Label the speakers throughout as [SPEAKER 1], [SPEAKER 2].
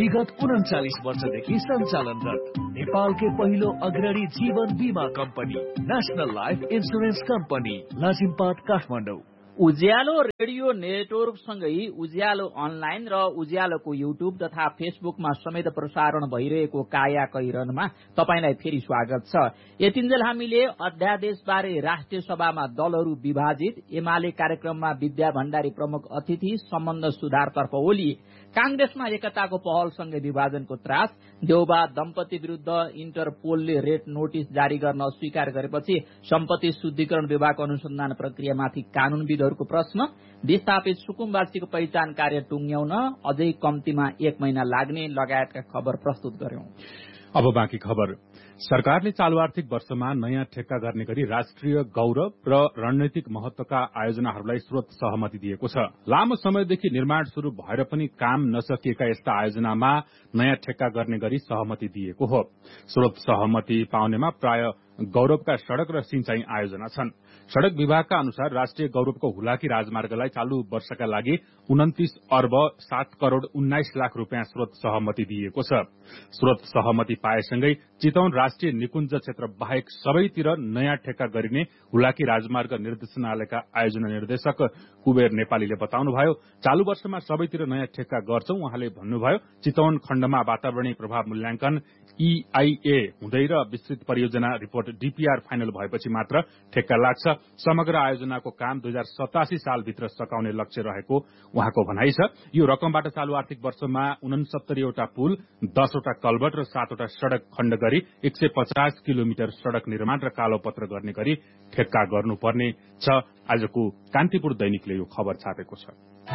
[SPEAKER 1] विगत 39 वर्षदेखि सञ्चालनरत नेपालकै पहिलो अग्रणी जीवन बीमा company national life insurance company Lazimpat Kathmandu.
[SPEAKER 2] उज्यालो रेडियो नेटवर्कसँगै उज्यालो अनलाइन र उज्यालोको युट्युब तथा फेसबुकमा समेत प्रसारण भइरहेको काया कैरनमा तपाईलाई फेरि स्वागत छ। यतिन्जेल हामीले अध्यादेशबारे राष्ट्रिय सभामा दलहरू विभाजित, एमाले कार्यक्रममा विद्या भण्डारी प्रमुख अतिथि, सम्बन्ध सुधारतर्फ ओली, कांग्रेसमा एकताको पहलसँगै विभाजनको त्रास, देउबा दम्पति विरुद्ध इन्टरपोलले रेड नोटिस जारी गर्न अस्वीकार गरेपछि सम्पत्ति शुद्धिकरण विभागको अनुसन्धान प्रक्रियामाथि कानूनविदहरूको प्रश्न, विस्थापित सुकुम्बासीको पहिचान कार्य टुंग्याउन अझै कम्तीमा 1 महिना लाग्ने लगायतका खबर प्रस्तुत गर्यौं।
[SPEAKER 3] अब बाँकी खबर। सरकारले चालू आर्थिक वर्षमा नयाँ ठेक्का गर्ने गरी राष्ट्रिय गौरव र रणनीतिक महत्वका आयोजनाहरूलाई स्रोत सहमति दिएको छ। लामो समयदेखि निर्माण शुरू भएर पनि काम नसकिएका यस्ता आयोजनामा नयाँ ठेक्का गर्ने गरी सहमति दिएको हो। स्रोत सहमति पाउनेमा प्राय गौरवका सड़क र सिंचाई आयोजना छन्। सड़क विभागका अनुसार राष्ट्रिय गौरवको हुलाकी राजमार्गलाई चालू वर्षका लागि 29 अर्ब 7 करोड़ 19 लाख रुपियाँ स्रोत सहमति दिएको छ। स्रोत सहमति पाएसँगै चितवन राष्ट्रिय निकुञ्ज क्षेत्र बाहेक सबैतिर नयाँ ठेक्का गरिने हुलाकी राजमार्ग निर्देशनालयका आयोजना निर्देशक कुबेर नेपालीले बताउनुभयो। चालू वर्षमा सबैतिर नयाँ ठेक्का गर्छौं। उहाँले भन्नुभयो, चितवन खण्डमा वातावरणीय प्रभाव मूल्याङ्कन EIA हुँदै र विस्तृत परियोजना रिपोर्ट DPR फाइनल भएपछि मात्र ठेक्का लाग्छ। समग्र आयोजनाको काम 2087 सालभित्र सकाउने लक्ष्य रहेको उहाँको भनाइ छ। यो रकमबाट चालू आर्थिक वर्षमा 69 वटा पुल, 10 वटा कल्भर्ट र 7 वटा सड़क खण्ड गरी 150 किलोमिटर सड़क निर्माण र कालोपत्र गर्ने गरी ठेक्का गर्नुपर्ने छ। आजको कान्तिपुर दैनिकले यो खबर छापेको छ।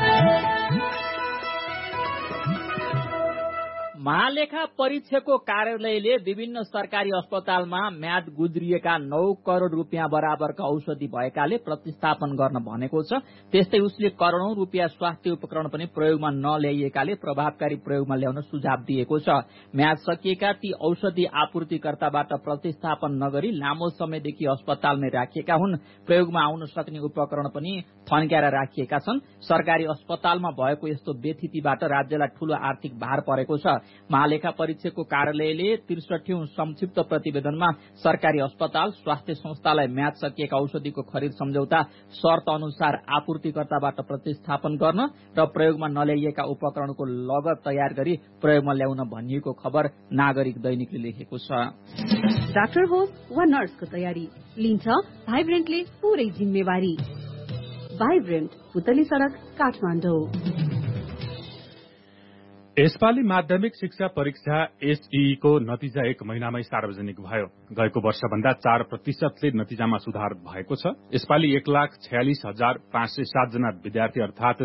[SPEAKER 2] महालेखा परीक्षकको कार्यालयले विभिन्न सरकारी अस्पतालमा म्याद गुज्रिएका 9 करोड़ रुपियाँ बराबरका औषधि भएकाले प्रतिस्थापन गर्न भनेको छ। त्यस्तै उसले करोड़ौं रुपियाँ स्वास्थ्य उपकरण पनि प्रयोगमा नल्याइएकाले प्रभावकारी प्रयोगमा ल्याउन सुझाव दिएको छ। म्याद सकिएका ती औषधि आपूर्तिकर्ताबाट प्रतिस्थापन नगरी लामो समयदेखि अस्पतालमै राखिएका हुन्। प्रयोगमा आउन सक्ने उपकरण पनि थन्क्याएर राखिएका छन्। सरकारी अस्पतालमा भएको यस्तो बेथितिबाट राज्यलाई ठूलो आर्थिक भार परेको छ। महालेखा परीक्षकको कार्यालयले 63औं संक्षिप्त प्रतिवेदनमा सरकारी अस्पताल, स्वास्थ्य संस्थालाई म्याद सकिएका औषधिको खरिद सम्झौता शर्त अनुसार आपूर्तिकर्ताबाट प्रतिस्थापन गर्न र प्रयोगमा नल्याइएका उपकरणको लगत तयार गरी प्रयोगमा ल्याउन भनिएको खबर नागरिक दैनिकले लेखेको छ।
[SPEAKER 4] डाक्टर होस् वा नर्सको तयारी लिन्छ भाइब्रेन्टले पूरै जिम्मेवारी। भाइब्रेन्ट, पुतली सड़क, काठमाडौँ।
[SPEAKER 3] यसपालि माध्यमिक शिक्षा परीक्षा SEE को नतिजा 1 महिनामै सार्वजनिक भयो। गएको वर्षभन्दा 4% नतिजामा सुधार भएको छ। यसपालि 1,46,507 जना विद्यार्थी अर्थात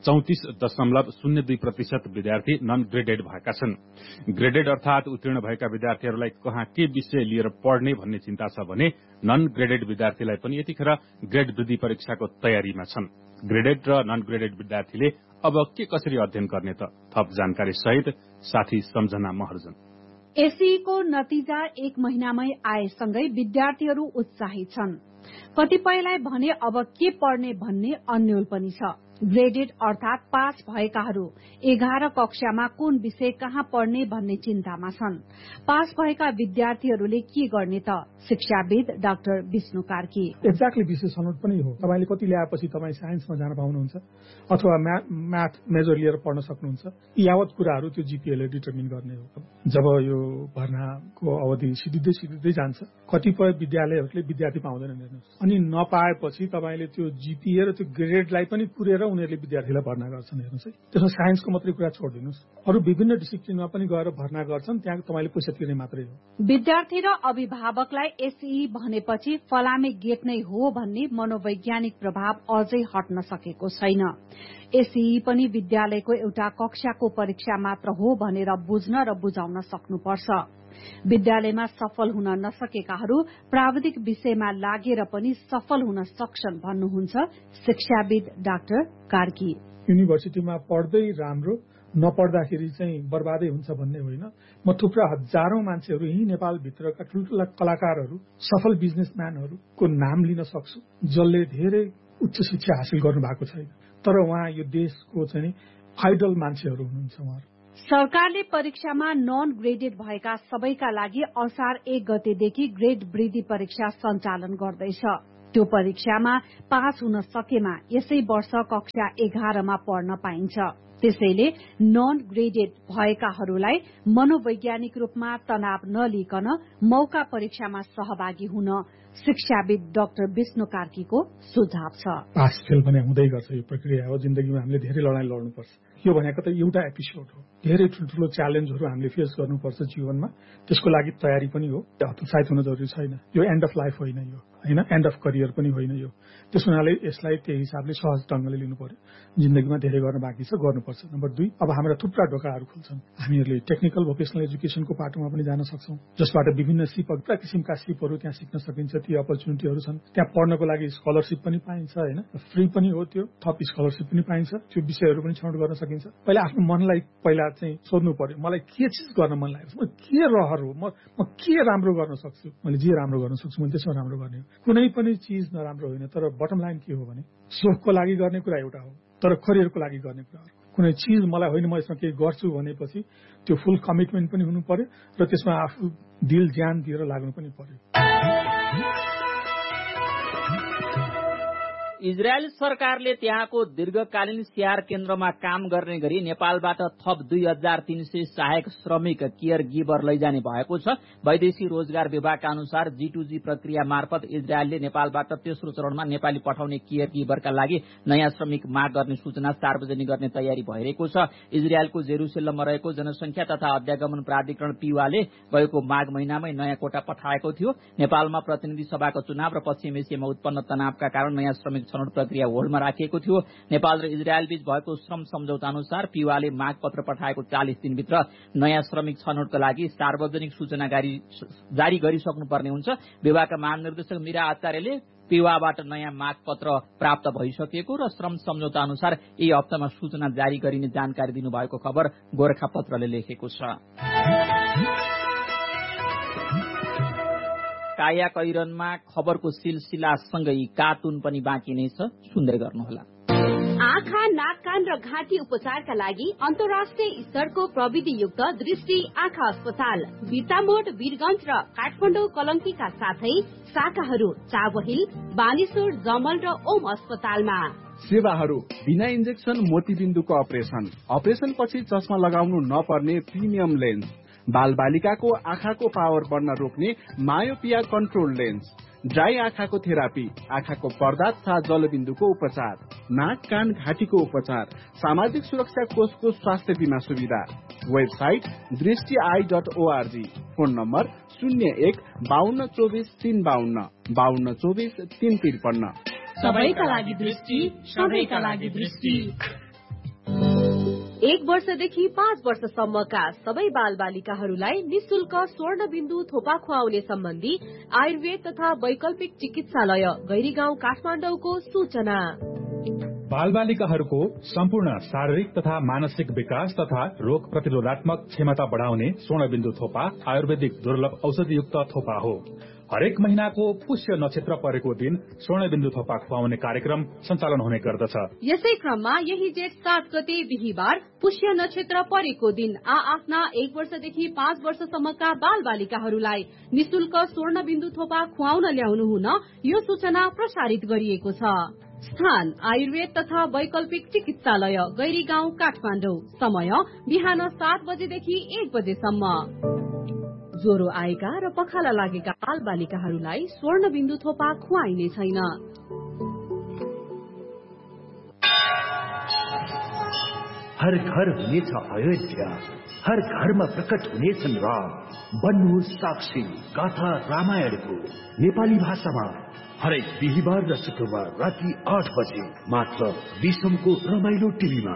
[SPEAKER 3] 34.02% विद्यार्थी नन ग्रेडेड भएका छन्। ग्रेडेड अर्थात उत्तीर्ण भएका विद्यार्थीहरूलाई कहाँ के विषय लिएर पढ्ने भन्ने चिन्ता छ भने नन ग्रेडेड विद्यार्थीलाई पनि यतिखेर ग्रेड वृद्धि परीक्षाको तयारीमा छन्। ग्रेडेड र नन ग्रेडेड विद्यार्थीले अब के कसरी अध्ययन गर्ने त? थप जानकारी सहित साथी सम्झना महर्जन।
[SPEAKER 4] SEE को नतिजा 1 महिनामै आएसँगै विद्यार्थीहरू उत्साहित छन्। कतिपयलाई भने अब के पढ्ने भन्ने अन्यल पनि छ। ग्रेडेड अर्थात पास भएकाहरू 11 कक्षामा कुन विषय कहाँ पढ्ने भन्ने चिन्तामा छन्। पास भएका विद्यार्थीहरूले के गर्ने त? शिक्षाविद डाक्टर विष्णु कार्की।
[SPEAKER 5] एक्ज्याक्टली विषय छनौट पनि हो। तपाईले कति ल्याएपछि तपाईँ साइन्समा जान पाउनुहुन्छ अथवा म्याथ मेजर लिएर पढ्न सक्नुहुन्छ। यावत कुराहरू त्यो GPA ले डिटर्मिन गर्ने हो। जब यो भर्नाको अवधि सिधिँदै जान्छ, कतिपय विद्यालयहरूले विद्यार्थी पाउँदैनन् हेर्नुहोस्। अनि नपाएपछि तपाईले त्यो GPA र त्यो ग्रेडलाई पनि पुरेर उनीहरूले विद्यार्थीलाई भर्ना गर्छन् हेर्नुहोस् है। त्यसमा साइन्सको मात्रै कुरा छोडिदिनुहोस्, अरू विभिन्न डिसिप्लिनमा पनि गएर भर्ना गर्छन्। त्यहाँ तपाईले पैसा तिर्ने मात्रै हो।
[SPEAKER 4] विद्यार्थी र अभिभावकलाई SEE भनेपछि फलामे गेट नै हो भन्ने मनोवैज्ञानिक प्रभाव अझै हट्न सकेको छैन। SEE पनि विद्यालयको एउटा कक्षाको परीक्षा मात्र हो भनेर बुझ्न र बुझाउन सक्नुपर्छ। विद्यालयमा सफल हुन नसकेकाहरू प्राविधिक विषयमा लागेर पनि सफल हुन सक्छन् भन्नुहुन्छ शिक्षाविद डाक्टर कार्की।
[SPEAKER 5] युनिभर्सिटीमा पढ्दै राम्रो, नपढ्दाखेरि चाहिँ बर्बादै हुन्छ भन्ने होइन। म थुप्रा हजारौं मान्छेहरू यही नेपालभित्रका ठूला कलाकारहरू, सफल बिजनेसम्यानहरूको नाम लिन सक्छु जसले धेरै उच्च शिक्षा हासिल गर्नु भएको छैन, तर उहाँ यो देशको चाहिँ आइडल मान्छेहरू हुनुहुन्छ। उहाँहरू
[SPEAKER 4] सरकारले परीक्षामा नन ग्रेडेड भएका सबैका लागि असार 1 गतेदेखि ग्रेड वृद्धि परीक्षा सञ्चालन गर्दैछ। त्यो परीक्षामा पास हुन सकेमा यसै वर्ष कक्षा 11मा पढ्न पाइन्छ। त्यसैले नन ग्रेडेड भएकाहरूलाई मनोवैज्ञानिक रूपमा तनाव नलिकन मौका परीक्षामा सहभागी हुन शिक्षाविद डाक्टर विष्णु कार्कीको सुझाव छ।
[SPEAKER 5] पास फेल भने हुँदै गर्छ, यो प्रक्रिया हो। जिन्दगीमा हामीले धेरै लडाईँ लड्नुपर्छ। यो भनेको त एउटा एपिसोड हो। धेरै ठुल्ठुलो च्यालेन्जहरू हामीले फेस गर्नुपर्छ जीवनमा। त्यसको लागि तयारी पनि हो। हतोत्साहित हुन जरुरी छैन। यो एन्ड अफ लाइफ होइन, यो होइन एन्ड अफ करियर पनि होइन। यो त्यस हुनाले यसलाई त्यही हिसाबले सहज ढंगले लिनु पर्यो। जिन्दगीमा धेरै गर्न बाँकी छ, गर्नुपर्छ। नम्बर 2, अब हाम्रा थुप्रा ढोकाहरू खुल्छन्। हामीहरूले टेक्निकल भोकेसनल एजुकेसनको पाटोमा पनि जान सक्छौं, जसबाट विभिन्न सिपहरू, किसिमका सिपहरू त्यहाँ सिक्न सकिन्छ। ती अपर्च्युनिटीहरू छन्। त्यहाँ पढ्नको लागि स्कलरशिप पनि पाइन्छ, होइन फ्री पनि हो। त्यो थप स्कलरशिप पनि पाइन्छ। त्यो विषयहरू पनि छनौट गर्न सकिन्छ। पहिला आफ्नो मनलाई पहिला चाहिँ सोध्नु पर्यो, मलाई के चिज गर्न मन लागेको छ, म के रहर हो, म के राम्रो गर्न सक्छु। मैले जे राम्रो गर्न सक्छु मैले त्यसमा राम्रो गर्ने हो। कुनै पनि चिज नराम्रो होइन, तर बटम लाइन के हो भने सोखको लागि गर्ने कुरा एउटा हो, तर करियरको लागि गर्ने कुरा अर्को। कुनै चिज मलाई होइन, म यसमा केही गर्छु भनेपछि त्यो फुल कमिटमेन्ट पनि हुनु पर्यो र त्यसमा आफू दिल ज्यान दिएर लाग्नु पनि पर्यो।
[SPEAKER 2] इजरायल सरकारले त्यहाँको दीर्घकालीन स्याहार केन्द्रमा काम गर्ने गरी नेपालबाट थप 2300 सहायक श्रमिक केयर गिभर लैजाने भएको छ। वैदेशिक रोजगार विभागका अनुसार G2G प्रक्रिया मार्फत इजरायलले नेपालबाट तेस्रो चरणमा नेपाली पठाउने केयर गिभरका लागि नयाँ श्रमिक माग गर्ने सूचना सार्वजनिक गर्ने तयारी भइरहेको छ। इजरायलको जेरुसलेममा रहेको जनसंख्या तथा अध्यागमन प्राधिकरण पिवाले गएको माघ महिनामै नयाँ कोटा पठाएको थियो। नेपालमा प्रतिनिधि सभाको चुनाव र पश्चिम एसियामा उत्पन्न तनावका कारण नयाँ श्रमिक छनौट प्रक्रिया होल्डमा राखिएको थियो। नेपाल र इजरायल बीच भएको श्रम सम्झौता अनुसार पिवाले माग पत्र पठाएको 40 दिनभित्र नयाँ श्रमिक छनौटका लागि सार्वजनिक सूचना जारी गरिसक्नुपर्ने हुन्छ। विभागका महानिर्देशक मीरा आचार्यले पिवाबाट नयाँ माग पत्र प्राप्त भइसकेको र श्रम सम्झौता अनुसार यही हप्तामा सूचना जारी गरिने जानकारी दिनुभएको खबर गोरखापत्रले लेखेको छ। काया कैरनमा खबरको सिलसिलासँगै कार्टुन पनि बाँकी नै छ, सुन्दै गर्नुहोला।
[SPEAKER 6] आँखा, नाक, कान र घाँटी उपचारका लागि अन्तर्राष्ट्रिय स्तरको प्रविधियुक्त दृष्टि आँखा अस्पताल बिर्तामोड, वीरगञ्ज र काठमाडौँ कलङ्कीका साथै शाखाहरू चाबहिल, बानेश्वर, जमल र ओम अस्पतालमा।
[SPEAKER 7] सेवाहरू बिना इन्जेक्सन मोतीबिन्दुको अपरेसन पछि चस्मा लगाउनु नपर्ने प्रिमियम लेन्स, बाल बालिकाको आँखाको पावर बढ्न रोक्ने मायोपिया कन्ट्रोल लेन्स, ड्राई आँखाको थेरापी, आँखाको पर्दा तथा जलबिन्दुको उपचार, नाक, कान, घाँटीको उपचार, सामाजिक सुरक्षा कोषको स्वास्थ्य बीमा सुविधा। Website दृष्टि.org, phone number 01-5224-352, 5224-353।
[SPEAKER 6] सबैका लागि दृष्टि, सबैका लागि दृष्टि। 1 वर्षदेखि 5 वर्षसम्मका सबै बाल बालिकाहरूलाई निशुल्क स्वर्णबिन्दु थोपा खुवाउने सम्बन्धी आयुर्वेद तथा वैकल्पिक चिकित्सालय गैरीगाउँ काठमाडौँको सूचना।
[SPEAKER 3] बाल बालिकाहरूको सम्पूर्ण शारीरिक तथा मानसिक विकास तथा रोग प्रतिरोधात्मक क्षमता बढ़ाउने स्वर्णबिन्दु थोपा आयुर्वेदिक दुर्लभ औषधियुक्त थोपा हो। हरेक महिनाको पुष्य नक्षत्र परेको दिन स्वर्णबिन्दु थोपा खुवाउने कार्यक्रम सञ्चालन हुने गर्दछ।
[SPEAKER 6] यसै क्रममा यही जेठ 7 गते बिहीबार पुष्य नक्षत्र परेको दिन आफ्ना 1 वर्षदेखि 5 वर्षसम्मका बाल बालिकाहरूलाई निशुल्क स्वर्णबिन्दु थोपा खुवाउन ल्याउनु हुन यो सूचना प्रसारित गरिएको छ। स्थान आयुर्वेद तथा वैकल्पिक चिकित्सालय गैरीगाउँ काठमाडौँ। समय बिहान 7 बजेदेखि 1 बजेसम्म। ज्वरो आएका र पखाला लागेका बाल बालिकाहरूलाई स्वर्णबिन्दु थोपा खुवाइने छैन।
[SPEAKER 1] हर घर हुनेछ अयोध्या, हर घरमा प्रकट हुनेछन् राम। बन्नुहोस् साक्षी गाथा रामायणको नेपाली भाषामा हरेक बिहीबार र शुक्रबार राति 8 बजे मात्र विषमको रमाइलो टिभीमा।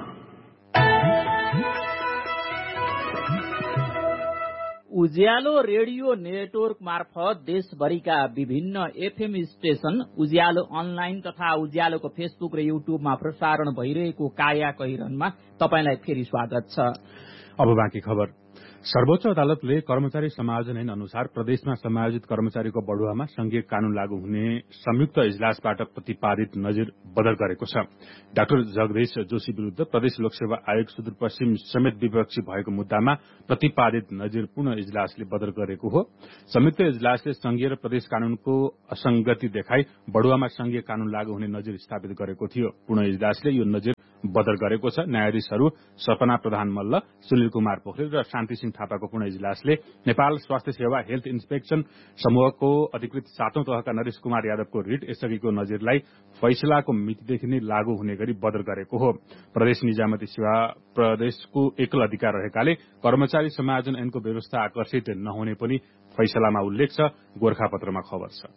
[SPEAKER 2] उज्यालो रेडियो नेटवर्क मार्फत देशभरिका विभिन्न एफएम स्टेशन, उज्यालो अनलाइन तथा उज्यालोको फेसबुक र युट्युबमा प्रसारण भइरहेको काया कैरनमा तपाईलाई फेरि स्वागत छ।
[SPEAKER 3] अब बाँकी खबर। सर्वोच्च अदालतले कर्मचारी समायोजन ऐन अनुसार प्रदेशमा समायोजित कर्मचारीको बढुवामा संघीय कानून लागू हुने संयुक्त इजलासबाट प्रतिपादित नजिर बदल गरेको छ। डाक्टर जगदीश जोशी विरूद्ध प्रदेश लोकसेवा आयोग सुदूरपश्चिम समेत विपक्षी भएको मुद्दामा प्रतिपादित नजिर पूर्ण इजलासले बदल गरेको हो। संयुक्त इजलासले संघीय र प्रदेश कानूनको असंगति देखाई बढुवामा संघीय कानून लागू हुने नजिर स्थापित गरेको थियो। पूर्ण इजलासले यो नजिर बदल गरेको छ। न्यायाधीशहरू सपना प्रधान मल्ल, सुनिल कुमार पोखरेल र शान्ति सिंह थापाको पूर्ण इजलासले नेपाल स्वास्थ्य सेवा हेल्थ इन्सपेक्सन समूहको अधिकृत 7औं तहका नरेश कुमार यादवको रिट यसअघिको नजिरलाई फैसलाको मितिदेखि नै लागू हुने गरी बदल गरेको हो। प्रदेश निजामती सेवा प्रदेशको एकल अधिकार रहेकाले कर्मचारी समायोजन ऐनको व्यवस्था आकर्षित नहुने पनि फैसलामा उल्लेख छ। गोरखापत्रमा खबर छ।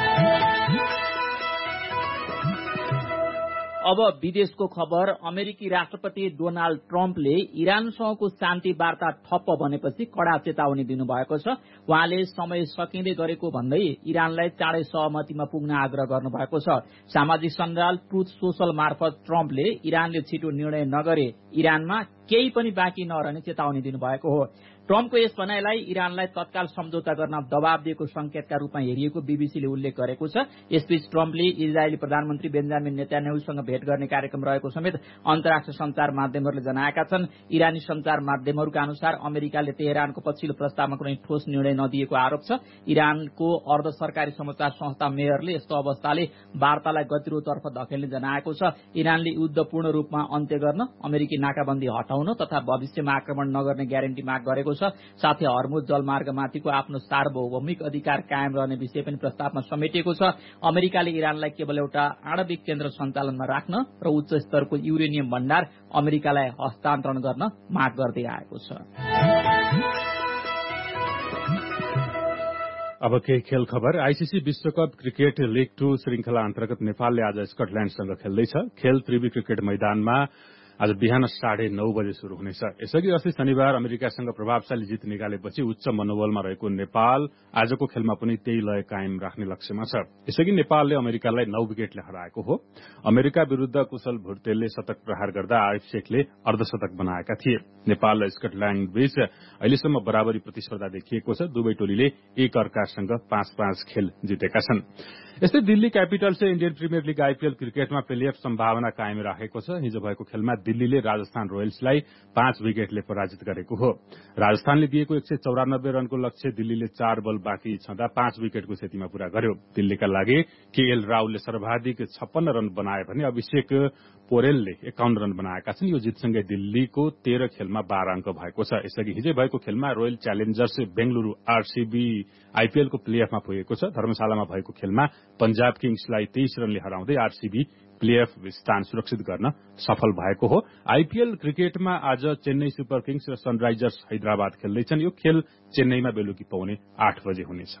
[SPEAKER 2] अब विदेशको खबर। अमेरिकी राष्ट्रपति डोनाल्ड ट्रम्पले इरानसँगको शान्ति वार्ता ठप्प बनेपछि कड़ा चेतावनी दिनुभएको छ। उहाँले समय सकिँदै गरेको भन्दै इरानलाई चाँडै सहमतिमा पुग्न आग्रह गर्नुभएको छ। सामाजिक सञ्जाल ट्रुथ सोशल मार्फत ट्रम्पले इरानले छिटो निर्णय नगरे इरानमा केही पनि बाँकी नरहने चेतावनी दिनुभएको हो। ट्रम्पको यस भनाइलाई इरानलाई तत्काल सम्झौता गर्न दबाव दिएको संकेतका रूपमा हेरिएको बीबीसीले उल्लेख गरेको छ। यसबीच ट्रम्पले इजरायली प्रधानमन्त्री बेन्जामिन नेतान्याहुसँग भेट गर्ने कार्यक्रम रहेको समेत अन्तर्राष्ट्रिय संचार माध्यमहरूले जनाएका छन्। इरानी संचार माध्यमहरूका अनुसार अमेरिकाले तेहरानको पछिल्लो प्रस्तावमा कुनै ठोस निर्णय नदिएको आरोप छ। इरानको अर्ध सरकारी समाचार संस्था मेयरले यस्तो अवस्थाले वार्तालाई गतिरोधतर्फ धकेल्ने जनाएको छ। इरानले युद्ध पूर्ण रूपमा अन्त्य गर्न, अमेरिकी नाकाबन्दी हटाउन तथा भविष्यमा आक्रमण नगर्ने ग्यारेन्टी माग गरेको छ। साथै हर्मुज जलमार्गमाथिको आफ्नो सार्वभौमिक अधिकार कायम रहने विषय पनि प्रस्तावमा समेटिएको छ। अमेरिकाले इरानलाई केवल एउटा आणविक केन्द्र सञ्चालनमा राख्न र उच्च स्तरको युरेनियम भण्डार अमेरिकालाई हस्तान्तरण गर्न माग गर्दै आएको छ।
[SPEAKER 3] अब केही खेल खबर। आईसीसी विश्वकप क्रिकेट लीग 2 श्रृंखला अन्तर्गत नेपालले आज स्कटल्याण्डसँग खेल्दैछ। खेल त्रिवी क्रिकेट मैदानमा आज बिहान 9:30 बजे शुरू हुनेछ। यसअघि अस्ति शनिबार अमेरिकासँग प्रभावशाली जित निकालेपछि उच्च मनोबलमा रहेको नेपाल आजको खेलमा पनि त्यही लय कायम राख्ने लक्ष्यमा छ। यसअघि नेपालले अमेरिकालाई 9 विकेटले हराएको हो। अमेरिका विरूद्ध कुशल भुर्तेलले शतक प्रहार गर्दा आरिफ शेखले अर्धशतक बनाएका थिए। नेपाल र स्कटल्याण्ड बीच अहिलेसम्म बराबरी प्रतिस्पर्धा देखिएको छ। दुवै टोलीले एक अर्कासँग 5-5 खेल जितेका छन्। यस्तै Delhi क्यापिटल्सले Indian premier league IPL क्रिकेटमा प्लेअफ सम्भावना कायम राखेको छ। हिजो भएको खेलमा दिल्लीले राजस्थान रोयल्सलाई 5 विकेटले पराजित गरेको हो। राजस्थानले दिएको 194 रनको लक्ष्य दिल्लीले 4 बल बाँकी छँदा 5 विकेटको क्षतिमा पूरा गर्यो। दिल्लीका लागि केएल राहुलले सर्वाधिक 56 रन बनाए भने अभिषेक पोरेलले 51 रन बनाएका छन्। यो जितसँगै दिल्लीको 13 खेलमा 12 अंक भएको छ। यसअघि हिजै भएको खेलमा रोयल च्यालेन्जर्स बेंगलुरू आरसीबी आईपीएलको प्लेअफमा पुगेको छ। धर्मशालामा भएको खेलमा पंजाब किङ्सलाई 23 रनले हराउँदै आरसीबी प्लेअफ स्थान सुरक्षित गर्न सफल भएको हो। आईपीएल क्रिकेटमा आज चेन्नई सुपर किङ्स र सनराइजर्स हैदराबाद खेल्दैछन्। यो खेल चेन्नईमा बेलुकी पौने 8 बजे हुनेछ।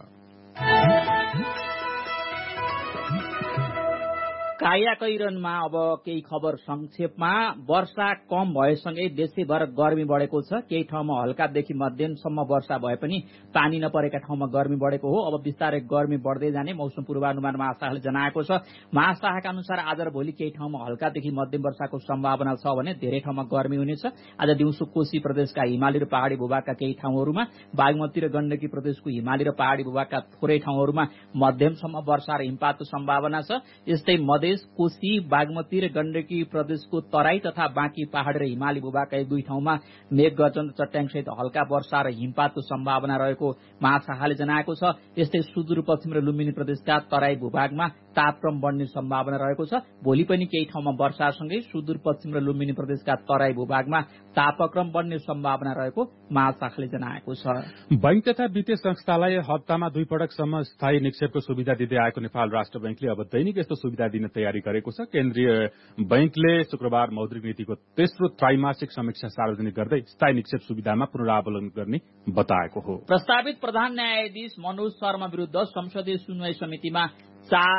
[SPEAKER 2] कायाकैरनमा अब केही खबर संक्षेपमा। वर्षा कम भएसँगै देशैभर गर्मी बढेको छ। केही ठाउँमा हल्कादेखि मध्यमसम्म वर्षा भए पनि पानी नपरेका ठाउँमा गर्मी बढेको हो। अब बिस्तारै गर्मी बढ्दै जाने मौसम पूर्वानुमान महाशाखाले जनाएको छ। महाशाखाका अनुसार आज र भोलि केही ठाउँमा हल्कादेखि मध्यम वर्षाको सम्भावना छ भने धेरै ठाउँमा गर्मी हुनेछ। आज दिउँसो कोशी प्रदेशका हिमाली र पहाड़ी भूभागका केही ठाउँहरूमा, बागमती र गण्डकी प्रदेशको हिमाली र पहाड़ी भूभागका थोरै ठाउँहरूमा मध्यमसम्म वर्षा र हिमपातको सम्भावना छ। यस्तै मध्य कोशी, बागमती र गण्डकी प्रदेशको तराई तथा बाँकी पहाड़ र हिमाली भूभागका 1-2 ठाउँमा मेघ गर्जन चट्याङसहित हल्का वर्षा र हिमपातको सम्भावना रहेको महाशाखाले जनाएको छ। यस्तै सुदूरपश्चिम र लुम्बिनी प्रदेशका तराई भूभागमा तापक्रम बढ्ने सम्भावना रहेको छ। भोलि पनि केही ठाउँमा वर्षासँगै सुदूरपश्चिम र लुम्बिनी प्रदेशका तराई भूभागमा तापक्रम बढ्ने सम्भावना रहेको महाशाखाले जनाएको छ।
[SPEAKER 3] बैंक तथा वित्तीय संस्थालाई हप्तामा 2 पटकसम्म स्थायी निक्षेपको सुविधा दिँदै आएको नेपाल राष्ट्र बैंकले अब दैनिक यस्तो सुविधा दिन तयारी गरेको छ। केन्द्रीय बैंकले शुक्रबार मौद्रिक नीतिको तेस्रो त्रैमासिक समीक्षा सार्वजनिक गर्दै स्थायी निक्षेप सुविधामा पुनरावलोकन गर्ने बताएको हो। प्रस्तावित
[SPEAKER 2] प्रधान न्यायाधीश मनोज शर्मा विरूद्ध संसदीय सुनवाई समितिमा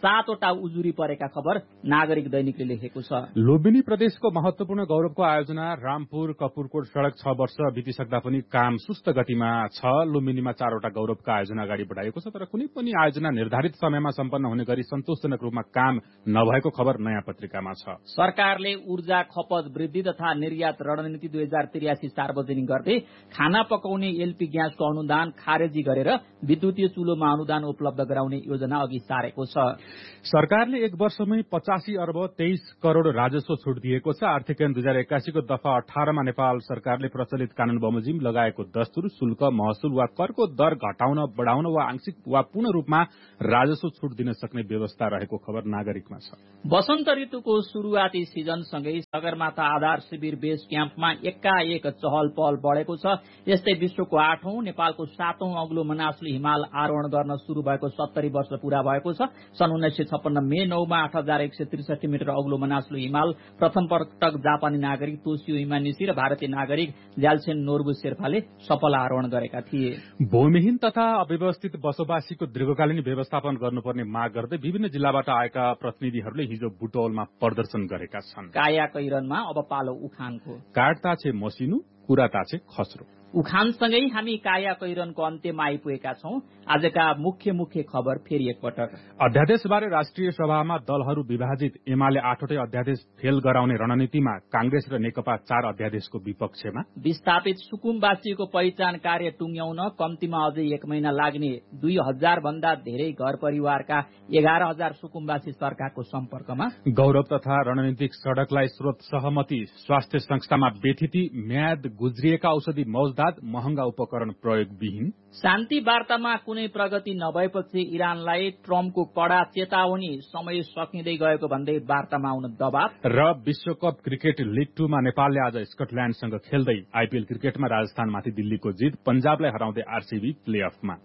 [SPEAKER 2] 7वटा उजुरी परेका खबर नागरिक दैनिकले लेखेको छ।
[SPEAKER 3] लुम्बिनी प्रदेशको महत्वपूर्ण गौरवको आयोजना रामपुर कपुरकोट सड़क 6 वर्ष बितिसक्दा पनि काम सुस्त गतिमा छ। लुम्बिनीमा 4वटा गौरवका आयोजना अगाडि बढाइएको छ, तर कुनै पनि आयोजना निर्धारित समयमा सम्पन्न हुने गरी सन्तोषजनक रूपमा काम नभएको खबर नयाँ पत्रिकामा छ।
[SPEAKER 2] सरकारले ऊर्जा खपत वृद्धि तथा निर्यात रणनीति 2083 सार्वजनिक गर्दै खाना पकाउने एलपी ग्यासको अनुदान खारेजी गरेर विद्युतीय चुलोमा अनुदान उपलब्ध गराउने योजना अघि सारेको छ।
[SPEAKER 3] सरकारले एक वर्षमै 85 अर्ब 23 करोड़ राजस्व छुट दिएको छ। आर्थिक ऐन 2081 को दफा 18 मा नेपाल सरकारले प्रचलित कानून बमोजिम लगाएको दस्तुर शुल्क महसुल वा करको दर घटाउन बढ़ाउन वा आंशिक वा पूर्ण रूपमा राजस्व छुट दिन सक्ने व्यवस्था रहेको खबर नागरिकमा छ।
[SPEAKER 2] वसन्त ऋतुको शुरूआती सिजनसँगै सगरमाथा आधार शिविर बेस क्याम्पमा एकाएक चहल पहल बढ़ेको छ। यस्तै विश्वको 8औं नेपालको 7औं अग्लो मनासुली हिमाल आरोहण गर्न शुरू भएको 70 वर्ष पूरा भएको छ। सन् 1956 मे 9 मा 8163 मिटर अग्लो मनासुली हिमाल प्रथम पटक जापानी नागरिक तोसियो इमानिसी र भारतीय नागरिक ज्याल्सेन नोर्बु शेर्पाले सफल आरोहण गरेका थिए।
[SPEAKER 3] भूमिहीन तथा अव्यवस्थित बसोबासीको दीर्घकालीन व्यवस्थापन गर्नुपर्ने माग गर्दै विभिन्न जिल्लाबाट आएका प्रतिनिधिहरूले हिजो बुटवलमा प्रदर्शन गरेका छन्।
[SPEAKER 2] काया कैरनमा अब पालो उखानको।
[SPEAKER 3] काट ताछे मसिनु, कुरा ताछे खस्रो।
[SPEAKER 2] उखानसँगै हामी काया कैरनको अन्त्यमा आइपुगेका छौं। आजका मुख्य खबर फेरि एकपटक।
[SPEAKER 3] अध्यादेशबारे राष्ट्रिय सभामा दलहरू विभाजित। एमाले 8वटै अध्यादेश फेल गराउने रणनीतिमा, कांग्रेस र नेकपा 4 अध्यादेशको विपक्षमा।
[SPEAKER 2] विस्थापित सुकुम्बासीको पहिचान कार्य टुंग्याउन कम्तीमा अझै 1 महिना लाग्ने। 2000 भन्दा धेरै घर परिवारका 11000 सुकुम्बासी सरकारको सम्पर्कमा।
[SPEAKER 3] गौरव तथा रणनीतिक सड़कलाई स्रोत सहमति। स्वास्थ्य संस्थामा बेथिति, म्याद गुज्रिएका औषधि मौजदात, महँगा उपकरण प्रयोगविहीन।
[SPEAKER 2] शान्ति वार्तामा कुनै प्रगति नभएपछि इरानलाई ट्रम्पको कड़ा चेतावनी। समय सकिँदै गएको भन्दै वार्तामा आउन दबाव।
[SPEAKER 3] र विश्वकप क्रिकेट लीग 2 मा नेपालले आज स्कटल्याण्डसँग खेल्दै। आईपीएल क्रिकेटमा राजस्थानमाथि दिल्लीको जित, पंजाबलाई हराउँदै आरसीबी प्लेअफमा।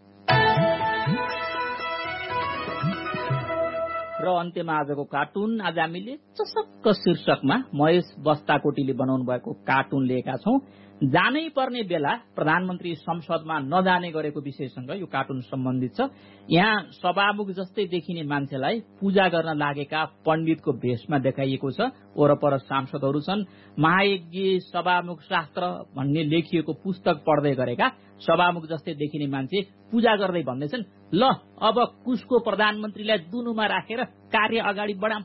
[SPEAKER 2] र अन्त्यमा आजको कार्टुन। आज हामीले चसक्क शीर्षकमा महेश बस्ताकोटीले बनाउनु भएको कार्टुन लिएका छौं। जानै पर्ने बेला प्रधानमन्त्री संसदमा नजाने गरेको विषयसँग यो कार्टुन सम्बन्धित छ। यहाँ सभामुख जस्तै देखिने मान्छेलाई पूजा गर्न लागेका पण्डितको भेषमा देखाइएको छ। वरपर सांसदहरू छन्। महायज्ञ सभामुख शास्त्र भन्ने लेखिएको पुस्तक पढ्दै गरेका सभामुख जस्तै देखिने मान्छे पूजा गर्दै भन्दैछन्, ल अब कुशको प्रधानमन्त्रीलाई दुनुमा राखेर कार्य अगाडि बढाम।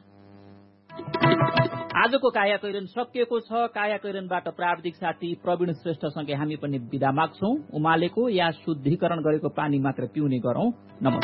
[SPEAKER 2] आजको काया कैरन सकिएको छ। काया कैरनबाट प्राविधिक साथी प्रवीण श्रेष्ठसँगै हामी पनि बिदा माग्छौं। उमालेको या शुद्धिकरण गरेको पानी मात्र पिउने गरौं। नमस्कार।